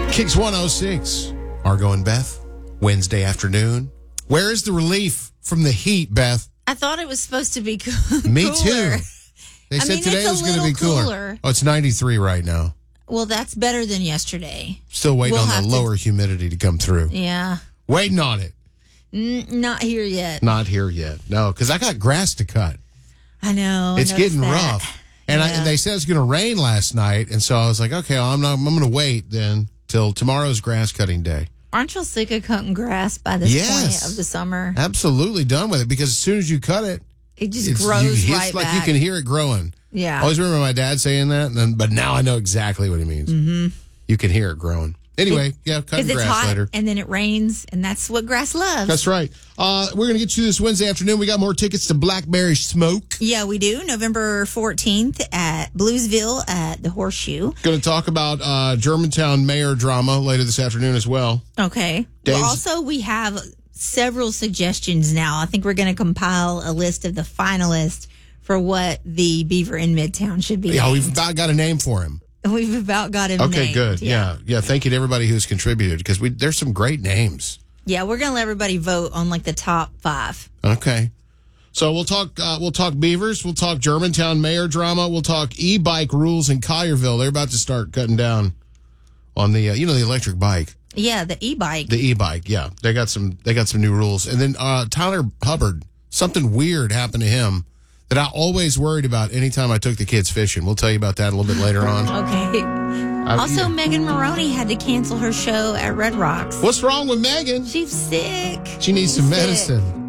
Kicks 106. Argo and Beth, Wednesday afternoon. Where is the relief from the heat, Beth? I thought it was supposed to be cooler. Me too. They said today it was going to be cooler. Oh, it's 93 right now. Well, that's better than yesterday. Still waiting on the lower humidity to come through. Yeah. Waiting on it. Not here yet. Not here yet. No, because I got grass to cut. I know. It's getting rough. And they said it was going to rain last night, and so I was like, okay, I'm going to wait then till tomorrow's grass cutting day. Aren't you sick of cutting grass by this point of the summer? Absolutely done with it, because as soon as you cut it, it just grows right it's like back. you can hear it growing. Yeah. I always remember my dad saying that, but now I know exactly what he means. Mm-hmm. You can hear it growing. Anyway, cutting grass hot, later. And then it rains, and that's what grass loves. That's right. We're going to get you this Wednesday afternoon. We got more tickets to Blackberry Smoke. Yeah, we do. November 14th at Bluesville at the Horseshoe. Going to talk about Germantown mayor drama later this afternoon as well. Okay. Well, also, we have several suggestions now. I think we're going to compile a list of the finalists for what the Beaver in Midtown should be. Yeah, named. we've about got a name for him. We've about got him named. Okay, good. Yeah. Thank you to everybody who's contributed, because there's some great names. Yeah, we're going to let everybody vote on like the top 5. Okay. So we'll talk Beavers. We'll talk Germantown mayor drama. We'll talk e-bike rules in Collierville. They're about to start cutting down on the, the electric bike. Yeah, the e-bike. The e-bike. Yeah. They got some new rules. And then, Tyler Hubbard, something weird happened to him that I always worried about anytime I took the kids fishing. We'll tell you about that a little bit later on. Okay. Also, Megan Maroney had to cancel her show at Red Rocks. What's wrong with Megan? She's sick. She needs some medicine.